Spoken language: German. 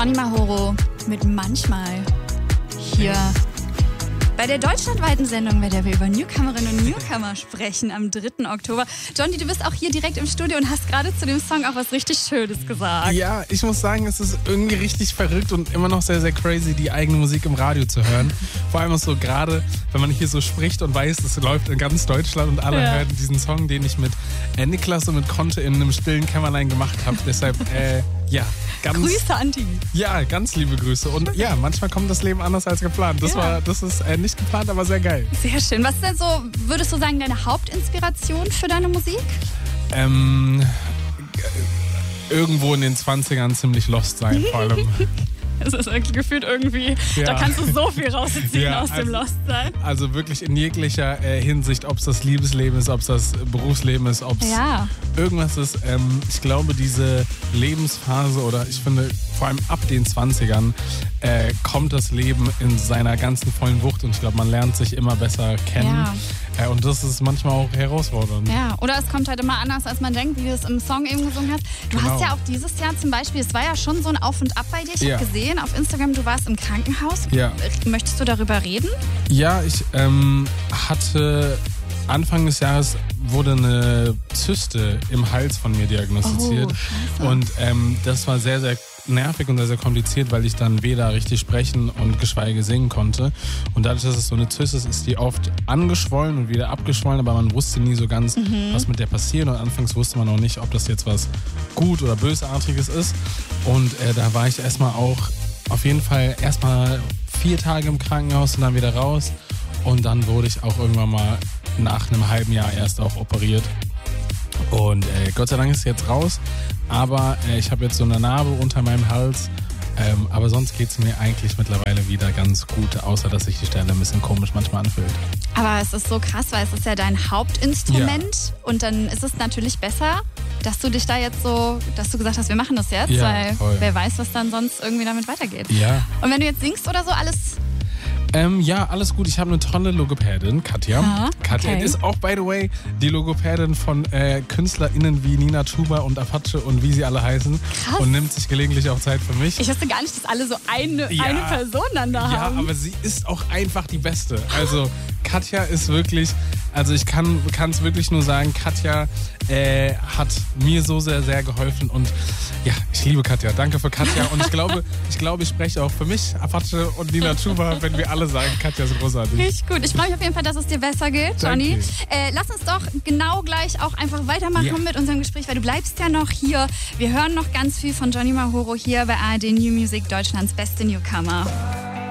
Johnny Mahoro mit Manchmal hier bei der deutschlandweiten Sendung, bei der wir über Newcomerinnen und Newcomer sprechen am 3. Oktober. Johnny, du bist auch hier direkt im Studio und hast gerade zu dem Song auch was richtig Schönes gesagt. Ja, ich muss sagen, es ist irgendwie richtig verrückt und immer noch sehr, sehr crazy, die eigene Musik im Radio zu hören. Vor allem auch so gerade, wenn man hier so spricht und weiß, es läuft in ganz Deutschland und alle hören diesen Song, den ich mit Niklas und mit Conte in einem stillen Kämmerlein gemacht habe. Deshalb, ganz... Grüße an die. Ja, ganz liebe Grüße. Und ja, manchmal kommt das Leben anders als geplant. Das ist nicht geplant, aber sehr geil. Sehr schön. Was ist denn so, würdest du sagen, deine Hauptinspiration für deine Musik? Irgendwo in den 20ern ziemlich lost sein, vor allem. Es ist wirklich gefühlt irgendwie, da kannst du so viel rausziehen aus dem Lost-Sein. Also wirklich in jeglicher Hinsicht, ob es das Liebesleben ist, ob es das Berufsleben ist, ob es irgendwas ist. Ich glaube, diese Lebensphase oder ich finde vor allem ab den 20ern kommt das Leben in seiner ganzen vollen Wucht und ich glaube, man lernt sich immer besser kennen. Ja. Und das ist manchmal auch herausfordernd. Ja, oder es kommt halt immer anders, als man denkt, wie du es im Song eben gesungen hast. Du hast ja auch dieses Jahr zum Beispiel, es war ja schon so ein Auf und Ab bei dir. Ich habe gesehen auf Instagram, du warst im Krankenhaus. Ja. Möchtest du darüber reden? Ja, ich hatte Anfang des Jahres wurde eine Zyste im Hals von mir diagnostiziert. Oh, und das war sehr, sehr nervig und sehr, sehr kompliziert, weil ich dann weder richtig sprechen und geschweige singen konnte. Und dadurch, dass es so eine Zyste ist, ist die oft angeschwollen und wieder abgeschwollen, aber man wusste nie so ganz, was mit der passiert. Und anfangs wusste man auch nicht, ob das jetzt was gut oder bösartiges ist. Und da war ich auf jeden Fall erstmal 4 Tage im Krankenhaus und dann wieder raus. Und dann wurde ich auch irgendwann mal nach einem halben Jahr erst auch operiert. Und Gott sei Dank ist es jetzt raus. Aber ich habe jetzt so eine Narbe unter meinem Hals. Aber sonst geht es mir eigentlich mittlerweile wieder ganz gut, außer dass sich die Stelle ein bisschen komisch manchmal anfühlt. Aber es ist so krass, weil es ist ja dein Hauptinstrument. Ja. Und dann ist es natürlich besser, dass du dich da jetzt so, dass du gesagt hast, wir machen das jetzt. Ja, weil wer weiß, was dann sonst irgendwie damit weitergeht. Ja. Und wenn du jetzt singst oder so, alles... Ja, alles gut. Ich habe eine tolle Logopädin, Katja. Katja ist auch, by the way, die Logopädin von KünstlerInnen wie Nina Chuba und Apache und wie sie alle heißen. Krass. Und nimmt sich gelegentlich auch Zeit für mich. Ich wusste gar nicht, dass alle so eine Person dann da haben. Ja, aber sie ist auch einfach die Beste. Also Katja ist wirklich, also ich kann es wirklich nur sagen, Katja hat mir so sehr, sehr geholfen und ja, ich liebe Katja. Danke für Katja und ich glaube, ich spreche auch für mich, Apache und Nina Chuba, wenn wir alle sagen, Katja ist großartig. Richtig gut. Ich freue mich auf jeden Fall, dass es dir besser geht, Johnny. Lass uns doch genau gleich auch einfach weitermachen mit unserem Gespräch, weil du bleibst ja noch hier. Wir hören noch ganz viel von Johnny Mahoro hier bei ARD New Music, Deutschlands beste Newcomer.